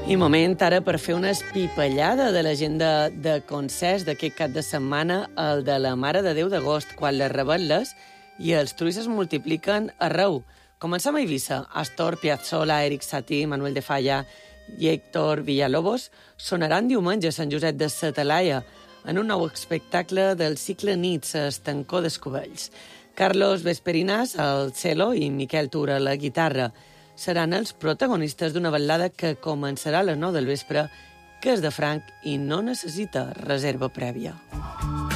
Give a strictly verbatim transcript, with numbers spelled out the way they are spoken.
I moment ara per fer una espipallada de l'agenda de concerts d'aquest cap de setmana, el de la Mare de Déu d'agost, quan les rebel·les i els trulls es multipliquen arreu. Comencem a Eivissa. Astor Piazzolla, Eric Satie, Manuel de Falla i Héctor Villalobos sonaran diumenge a Sant Josep de sa Talaia en un nou espectacle del cicle Nits, Estancó d'Escubells. Carlos Vesperinas al cello i Miquel Tura a la guitarra seran els protagonistes d'una ballada que començarà a les nou del vespre, que és de franc i no necessita reserva prèvia.